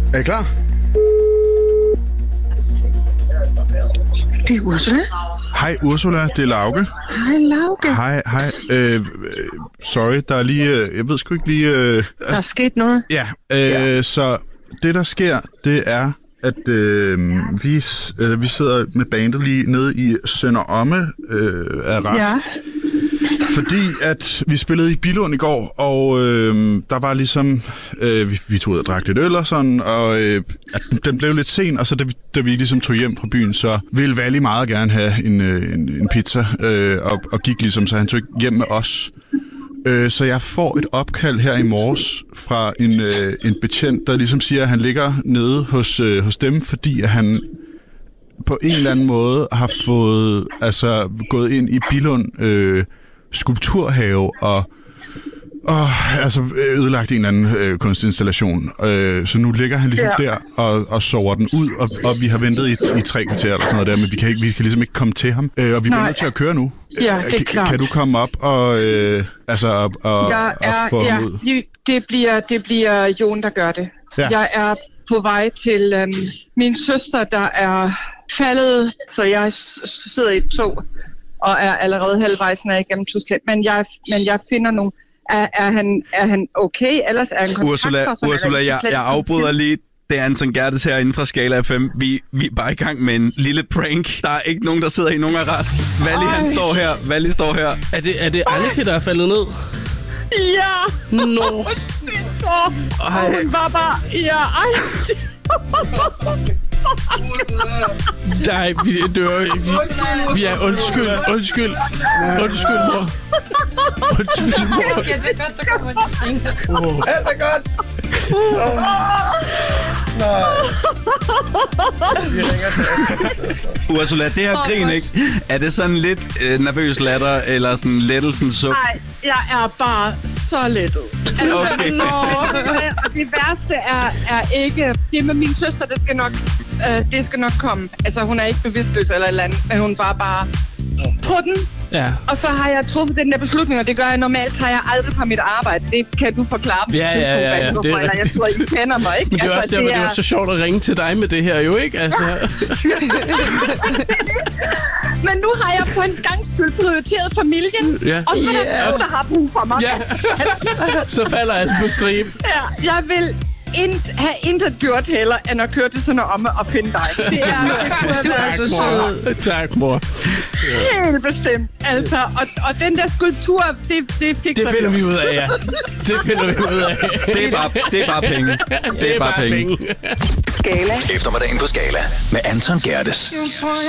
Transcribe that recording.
Er I klar? Det er Ursula. Hej Ursula, det er Lauke. Hej Lauke. Hej. Sorry, der er lige... jeg ved sgu ikke lige... Der er sket noget. Ja, så det der sker, det er, at vi sidder med bandet lige nede i Sønder Omme Arrest. Ja. Fordi at vi spillede i Billund i går, og der var ligesom... vi tog ud og drak lidt øl og sådan, og den blev lidt sen, og så da vi ligesom tog hjem fra byen, så ville Valli meget gerne have en pizza, og gik ligesom, så han tog hjem med os. Så jeg får et opkald her i morges fra en betjent, der ligesom siger, at han ligger nede hos dem, fordi at han på en eller anden måde har fået gået ind i Billund skulpturhave og ødelagt en eller anden kunstinstallation. Så nu ligger han ligesom der og sover den ud, og vi har ventet i 3 kvarter eller sådan noget der, men vi kan ligesom ikke komme til ham. Og vi bliver nødt til at køre nu. Ja, det er klart. Kan du komme op og få ham ud? Det bliver Jon, der gør det. Ja. Jeg er på vej til min søster, der er faldet, så jeg sidder i et tog og er allerede halvvejs ned igennem Tyskland. Men jeg finder nogle... Er han okay? Ellers er han Ursula, jeg afbryder lige. Det er Anton Gerdes herinde fra Skala FM. Vi er bare i gang med en lille prank. Der er ikke nogen, der sidder i nogen arrest. Valli står her. Er det Anneke, der er faldet ned? Ja! No. Og hun var bare... Ja, Nej, vi er undskyld, mor. Undskyld, mor. Ja, det er godt, der kommer Alt er godt. Nej. Vi ringer til Ursula, det her grin, ikke? Er det sådan lidt nervøs latter, eller sådan lettelsens suk? Nej, jeg er bare så lettet. Okay. Det værste er ikke... Det med min søster, det skal nok komme. Altså, hun er ikke bevidstløs eller et eller andet, men hun var bare på den. Ja. Og så har jeg truffet den der beslutning, og det gør jeg normalt, tager jeg aldrig fra mit arbejde. Det kan du forklare mig. Ja. Jeg tror, I kender mig, ikke? Men det er også derfor, det var så sjovt at ringe til dig med det her, jo ikke? Altså. Men nu har jeg på en gang skyld prioriteret familien, og så er der to, der har brug for mig. Ja. Så falder alt på strip. Ja, jeg vil have intet gjort heller, end at køre til Sønder Omme og finde dig. Det er så sød. Tak, mor. Helt bestemt. Altså, og den der skulptur, det fik det finder vi ud af, ja. Det finder vi ud af. Det er bare penge. Det er bare penge. Skala. Eftermiddagen på Skala med Anton Gerdes.